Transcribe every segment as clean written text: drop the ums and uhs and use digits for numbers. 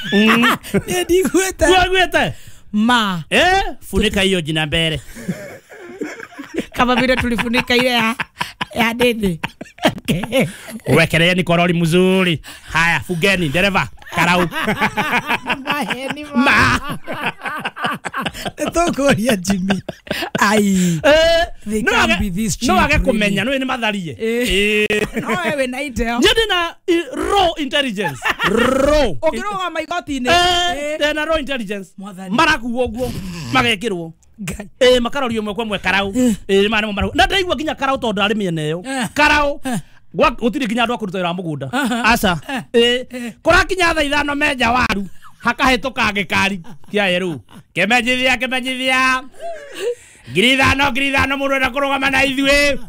Ndigweta. Gweta. Ma. Funika hiyo jina mbele. Kama vile tulifunika ile ya dede. Wekelea ni korori mzuri. Haya, fugeni dereva. Karau. Ma. Tokoria Jimmy. Ai. They can't be this cheap. No age kumenya no ni matharie. No wewe na intel. Njede na raw intelligence. Raw. Ogiroga maigoti-ini. Tena raw intelligence. Maraku oguo. Magekirwo. Makarorio mwe kwa mwe karau. Mane mo maraku. Na ndaigua ginya karau tondu ari miene yo. Karau. Gutiri ginya andu akurutira mugunda. Aca. Kora kinya tha ithano menja waru. Hakahituka ngikari kia yeru. Kemenyithia. Grithano mundu enda kurugama na ithue.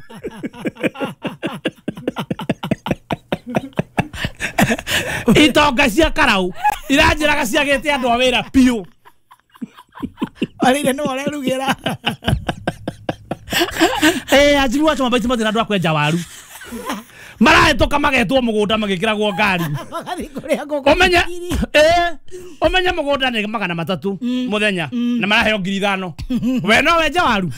Itonga cia karau iranjiraga ciagete andu a wira piu. Arire no arerugira. Ajiru wacho mabaiti mathina andu akwenja waru. Marahituka magetwo mugunda magikiragwo ngari. Omenya mugunda ni 300 muthenya na maraheo 5,000. We no wenja waru.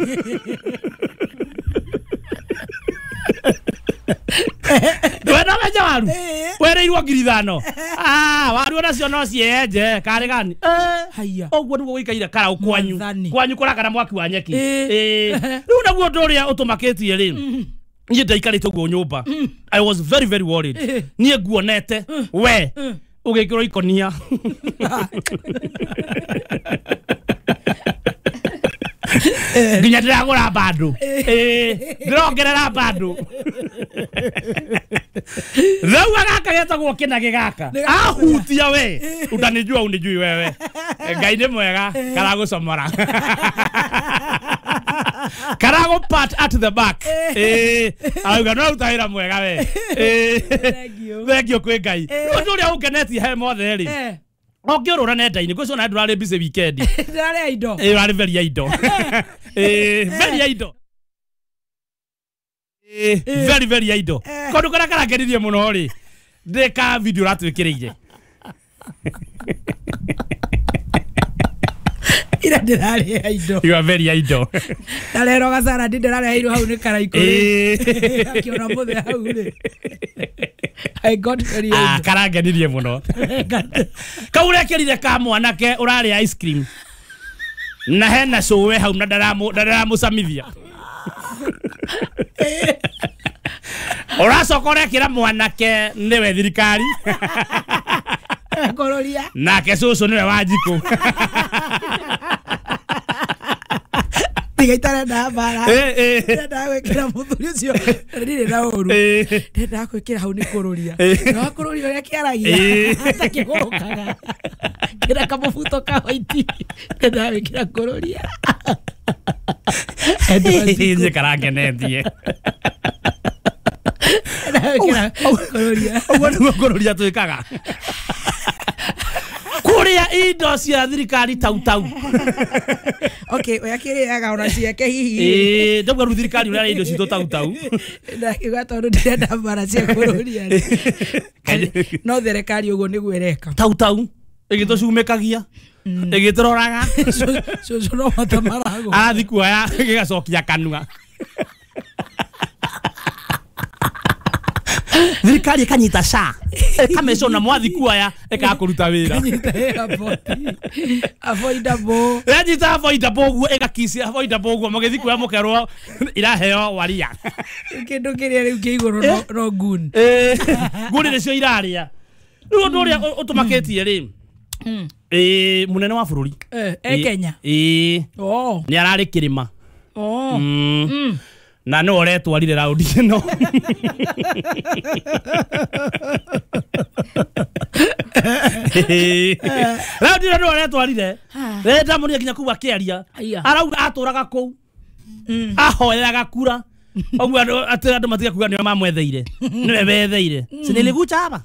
We no wenja waru. Wereirwo 5,000. Waru onacio no cienje kari gani. Haya. Ogwo niguo gwikaire karau kwanyu kurakana mwaki wa nyeki. Riu naguo nduria utumakitie ri. Niye ndaikarite uguo nyumba. I was very very worried. Niye nguonete we ugikiro ikonia. Ginya ndiragura bandu. Ndirongerera bandu. Thau agaka getagwo kinage gaka. Ahutia we. Utanijua unijui wewe. Ngai ni mwega karagucomora. Karago part at the back. Auga no utahira mwega we. Thank you kwe Ngai. Ndu ria ukeneti he mothe ri. Okiorora nenda-ini kwicio na ndurari busy weekend. Ndurari indo. Rari very indo. Very indo. Very very indo. Kondu kara karageririe muno ri. Ndeka video ratwikireire. Ira ndirari indo. You are very indo. Ndarero gacara ndirari indo hau ni karaikuri. Akiona muthe hau ri. I got very indo. Karageririe muno. Kaure kerire ka mwanake urari ice cream. Na hena cowe hau na ndaramucamithia. Uracokore kira mwanake niwe thirikari. Kororia. Nake cucu niwe Wanjiku. Tigaitara na bara. Ndenda gwikira muthuri ucio. Ndire na uru. Ndenda gwikira hau ni kororia. No kororia ria kiaragia. Atakigurukaga. Kira kamubuto ka white. Ndenda gwikira kororia. Nje karagenetie. Ndenda kororia. Ogwo kororia twikaga. Kuria indo cia thirikari tau. Okay, oyakiriaga ona ciake hihi. Ndagwa thirikari uria indo cito tau. Ndakiuga tondu ndirenda mbara cia kururia. No thirikari uguo niguo ireka. Tau. Igitucumikagia. Igituroraga. Cucu no matamarago. Arathi kuoya gigacokia kanua. Thirikari kanyita SHA. Kamecona mwathi kuoya ekakuruta wira. Avoidable. Yanyita avoidable guo egakisi avoidable guo mugithi kuoya mukerwo iraheo waria. Kindu kiria riu kiiguru no gun. Guri nicio iraria. Riu ndu ria utumaketie ri. Munene wa bururi. Kenya. Ni arari kirima. Na no retwarire raundi ino. Raundi ino no retwarire. Renda muria kinya kuwa kiaria. Arauga aturaga kou. Ahoyaga kura. Ogwo atira ndo matiga kuga ni mamwetheire. Niwe betheire. Siniligucha hapa.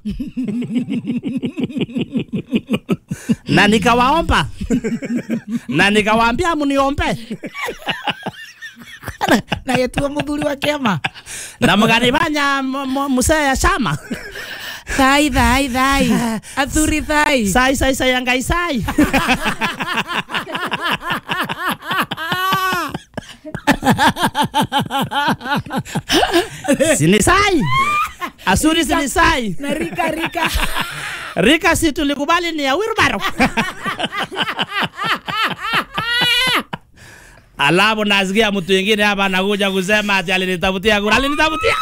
Na nikawaomba. Na nikawaambia muniombe. Na yetu muthuri wa kiama. Na mugani banya musaya shama. Thai. Athuri thai. Sai yang Ngai sai. Sini sai. Asuri sini sai. Na Rika. Rika si tulikubali ni ya wheelbarrow. Alafu nasikia mtu mwingine hapa anakuja kusema ati alinitafutia kura. Alinitafutia.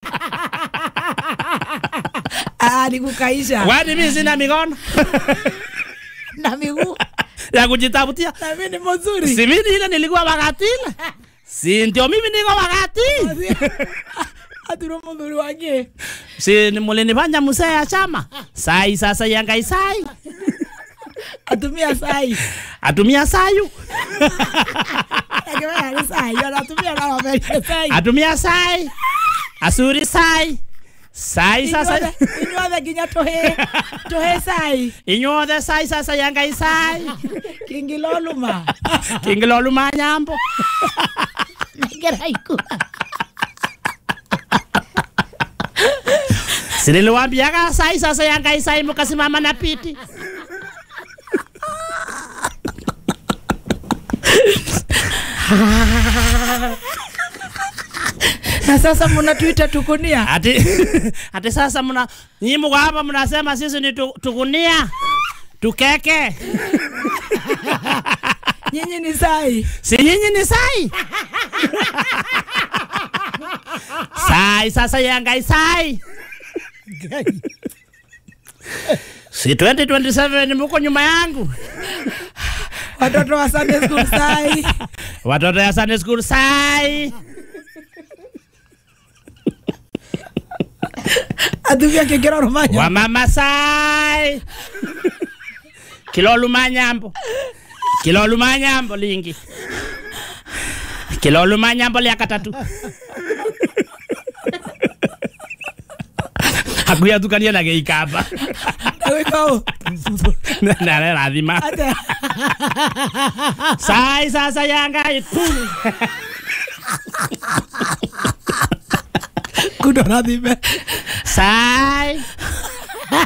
Nikukaisha. Wani mimi sina mikono. Na miguu. Ya kujitafutia. Na mimi ni mzuri. Si mimi ile nilikuwa wakati. Si ndio mimi niko wakati. Aturo mzuri wake. Si ni mlinifanya mzee ya chama. Sai sasa yang Ngai sai. Atumia sayu. Atumia sai. Asuri sai. Sai sasa. Inyuothe ginya tohe sai. Inyuothe sai sasa yang Ngai sai. Kingiloluma nyambo. Ngeraiku. Siniliwaambiaga sai sasa yang Ngai sai mkasimama na piti. Na sasa mnatuita tukunia. Ati sasa nyinyi mko hapa mnasema sisi ni tukunia. Tukeke. Nyinyi ni sai. Si nyinyi ni sai. Sai sasa yang Ngai sai. Si 2027 mko nyuma yangu. Watoto wa Sunday school sai. Watoto ya Sunday school sai. Aduvia kegera romanya. Wa mama sai. Kiloluma nyambo lingi. Kiloluma nyambo ya katatu. Akuya tukania na geikaba. Awekao. Na lazima. Sai sasa yang Ngai. Kudo lazima. Sai.